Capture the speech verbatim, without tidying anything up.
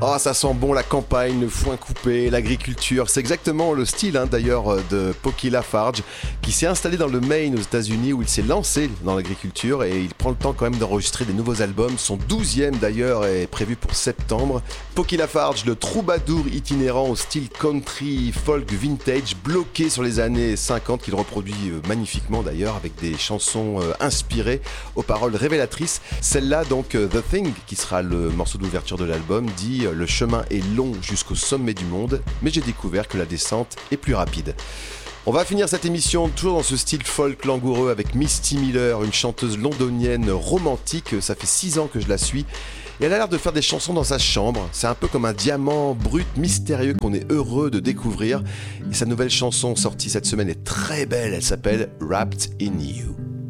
Oh, ça sent bon la campagne, le foin coupé, l'agriculture. C'est exactement le style hein, d'ailleurs de Pocky Lafarge qui s'est installé dans le Maine aux États-Unis où il s'est lancé dans l'agriculture et il prend le temps quand même d'enregistrer des nouveaux albums. Son douzième d'ailleurs est prévu pour septembre. Pocky Lafarge, le troubadour itinérant au style country, folk, vintage, bloqué sur les années cinquante qu'il reproduit magnifiquement d'ailleurs avec des chansons inspirées aux paroles révélatrices. Celle-là donc The Thing qui sera le morceau d'ouverture de l'album dit « Le chemin est long jusqu'au sommet du monde, mais j'ai découvert que la descente est plus rapide ». On va finir cette émission toujours dans ce style folk langoureux avec Misty Miller, une chanteuse londonienne romantique. Ça fait six ans que je la suis et elle a l'air de faire des chansons dans sa chambre. C'est un peu comme un diamant brut mystérieux qu'on est heureux de découvrir. Et sa nouvelle chanson sortie cette semaine est très belle, elle s'appelle Wrapped in You.